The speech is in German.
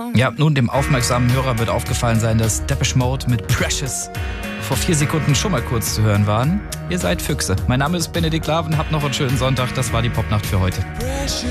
Ja, nun dem aufmerksamen Hörer wird aufgefallen sein, dass Depeche Mode mit Precious vor 4 Sekunden schon mal kurz zu hören waren. Ihr seid Füchse. Mein Name ist Benedikt Laven, habt noch einen schönen Sonntag. Das war die Popnacht für heute.